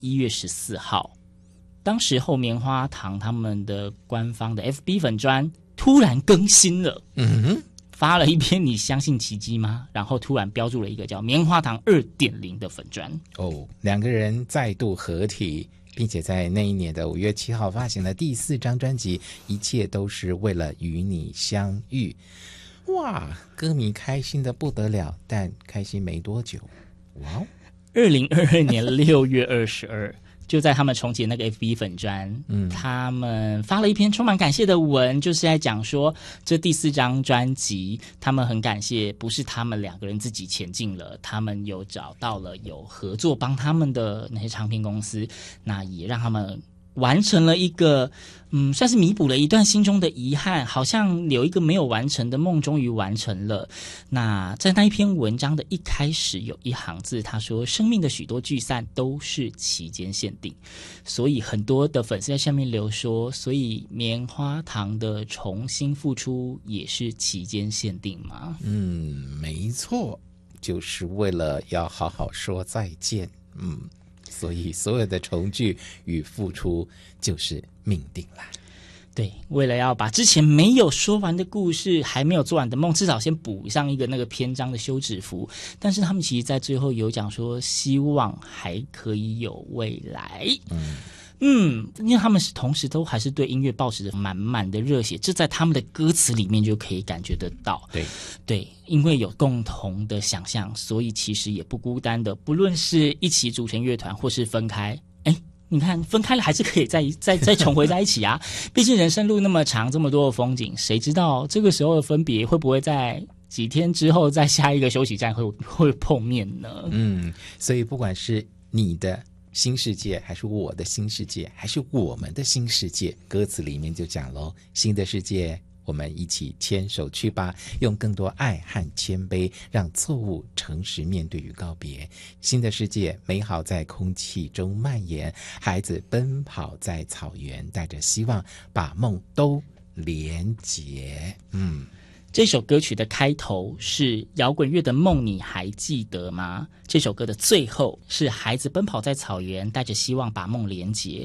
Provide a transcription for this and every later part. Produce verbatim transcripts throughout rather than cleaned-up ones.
一月十四号，当时候棉花糖他们的官方的 F B 粉专突然更新了，嗯哼，发了一篇你相信奇迹吗？然后突然标注了一个叫棉花糖 二点零 的粉专。 哦，两个人再度合体，并且在那一年的五月七号发行了第四张专辑，一切都是为了与你相遇。哇，歌迷开心的不得了，但开心没多久，哇！ 二零二二年六月二十二，就在他们重启那个 F B 粉专，嗯，他们发了一篇充满感谢的文，就是在讲说这第四张专辑，他们很感谢，不是他们两个人自己前进了，他们有找到了有合作帮他们的那些唱片公司，那也让他们完成了一个，嗯，算是弥补了一段心中的遗憾，好像有一个没有完成的梦终于完成了。那在那一篇文章的一开始有一行字，他说生命的许多聚散都是期间限定，所以很多的粉丝在下面留说，所以棉花糖的重新复出也是期间限定吗？ 嗯，没错，就是为了要好好说再见。嗯，所以所有的重聚与付出就是命定啦。 对，为了要把之前没有说完的故事，还没有做完的梦，至少先补上一个那个篇章的休止符。但是他们其实在最后有讲说，希望还可以有未来。嗯嗯，因为他们是同时都还是对音乐抱持着满满的热血，这在他们的歌词里面就可以感觉得到。 对对，因为有共同的想象，所以其实也不孤单的，不论是一起组成乐团或是分开，哎，你看分开了还是可以再再再重回在一起啊。毕竟人生路那么长，这么多的风景，谁知道这个时候的分别会不会在几天之后在下一个休息站会会碰面呢？ 嗯，所以不管是你的新世界还是我的新世界还是我们的新世界，歌词里面就讲咯，新的世界我们一起牵手去吧，用更多爱和谦卑，让错误诚实面对与告别。新的世界美好在空气中蔓延，孩子奔跑在草原，带着希望把梦都连结。嗯， 这首歌曲的开头是摇滚乐的梦，你还记得吗？这首歌的最后是孩子奔跑在草原，带着希望把梦连结，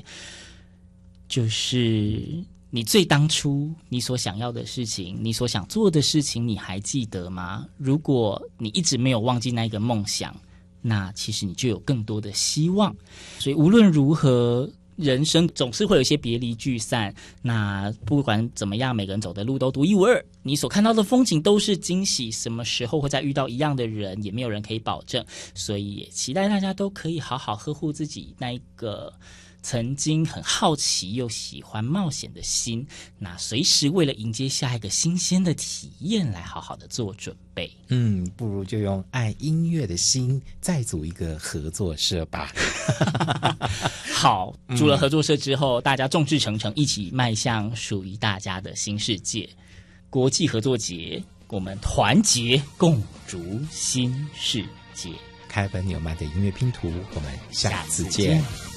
就是你最当初你所想要的事情，你所想做的事情，你还记得吗？如果你一直没有忘记那个梦想，那其实你就有更多的希望。所以无论如何，人生总是会有一些别离聚散，那不管怎么样，每个人走的路都独一无二，你所看到的风景都是惊喜，什么时候会再遇到一样的人，也没有人可以保证，所以也期待大家都可以好好呵护自己那一个曾经很好奇又喜欢冒险的心，那随时为了迎接下一个新鲜的体验来好好的做准备。 嗯，不如就用爱音乐的心再组一个合作社吧。 好，组了合作社之后，嗯、大家众志成城，一起迈向属于大家的新世界。国际合作节，我们团结共筑新世界。 开本纽曼的音乐拼图，我们下次见。 下次见。